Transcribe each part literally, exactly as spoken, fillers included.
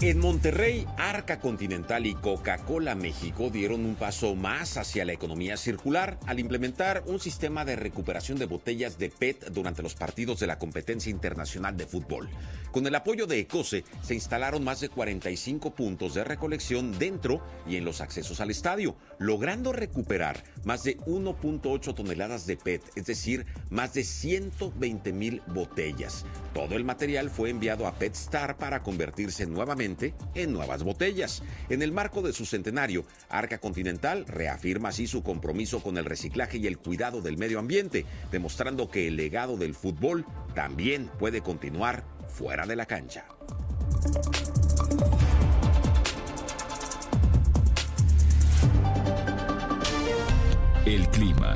En Monterrey, Arca Continental y Coca-Cola México dieron un paso más hacia la economía circular al implementar un sistema de recuperación de botellas de P E T durante los partidos de la competencia internacional de fútbol. Con el apoyo de ECOCE, se instalaron más de cuarenta y cinco puntos de recolección dentro y en los accesos al estadio, logrando recuperar más de uno punto ocho toneladas de P E T, es decir, más de ciento veinte mil botellas. Todo el material fue enviado a PetStar para convertirse nuevamente en nuevas botellas. En el marco de su centenario, Arca Continental reafirma así su compromiso con el reciclaje y el cuidado del medio ambiente, demostrando que el legado del fútbol también puede continuar fuera de la cancha. El clima.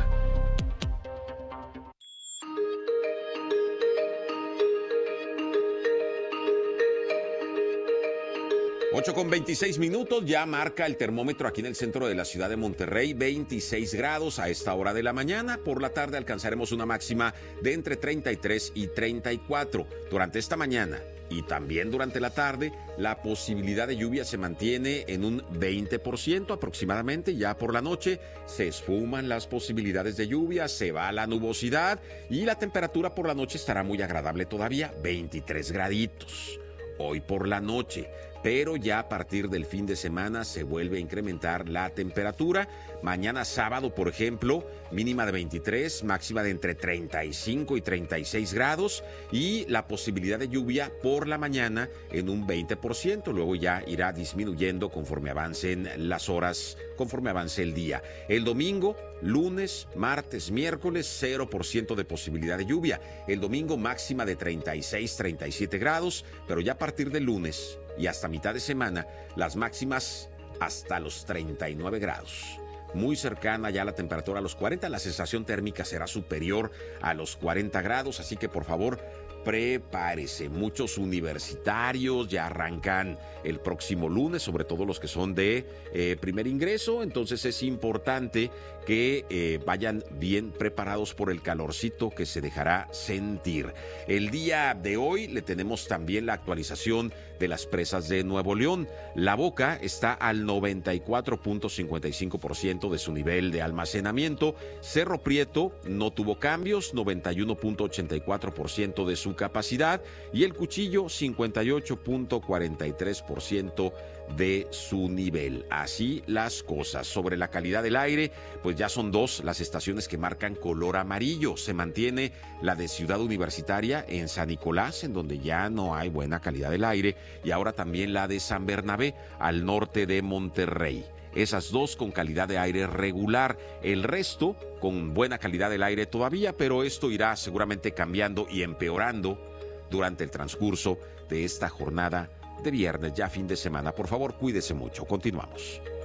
ocho con veintiséis minutos, ya marca el termómetro aquí en el centro de la ciudad de Monterrey, veintiséis grados a esta hora de la mañana. Por la tarde alcanzaremos una máxima de entre treinta y tres y treinta y cuatro. Durante esta mañana y también durante la tarde, la posibilidad de lluvia se mantiene en un veinte por ciento aproximadamente. Ya por la noche se esfuman las posibilidades de lluvia, se va la nubosidad y la temperatura por la noche estará muy agradable todavía, veintitrés graditos. Hoy por la noche, pero ya a partir del fin de semana se vuelve a incrementar la temperatura. Mañana sábado, por ejemplo, mínima de veintitrés, máxima de entre treinta y cinco y treinta y seis grados y la posibilidad de lluvia por la mañana en un veinte por ciento. Luego ya irá disminuyendo conforme avancen las horas, conforme avance el día. El domingo, lunes, martes, miércoles, cero por ciento de posibilidad de lluvia. El domingo máxima de treinta y seis, treinta y siete grados, pero ya a partir del lunes y hasta mitad de semana, las máximas hasta los treinta y nueve grados. Muy cercana ya la temperatura a los cuarenta, la sensación térmica será superior a los cuarenta grados, así que por favor, prepárese. Muchos universitarios ya arrancan el próximo lunes, sobre todo los que son de eh, primer ingreso, entonces es importante que eh, vayan bien preparados por el calorcito que se dejará sentir. El día de hoy le tenemos también la actualización de las presas de Nuevo León. La Boca está al noventa y cuatro punto cincuenta y cinco por ciento de su nivel de almacenamiento. Cerro Prieto no tuvo cambios, noventa y uno punto ochenta y cuatro por ciento de su capacidad, y el Cuchillo cincuenta y ocho punto cuarenta y tres por ciento de su nivel. Así las cosas. Sobre la calidad del aire, pues ya son dos las estaciones que marcan color amarillo. Se mantiene la de Ciudad Universitaria en San Nicolás, en donde ya no hay buena calidad del aire, y ahora también la de San Bernabé, al norte de Monterrey. Esas dos con calidad de aire regular, el resto con buena calidad del aire todavía, pero esto irá seguramente cambiando y empeorando durante el transcurso de esta jornada de viernes, ya fin de semana. Por favor, cuídese mucho. Continuamos.